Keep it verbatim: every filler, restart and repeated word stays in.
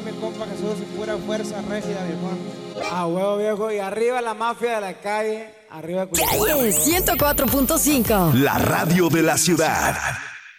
va mi compa Jesús y pura fuerza rígida, viejo. Ah, huevo, viejo. Y arriba la mafia de la calle. Arriba Culiacán. Calle ciento cuatro punto cinco. La radio de la ciudad.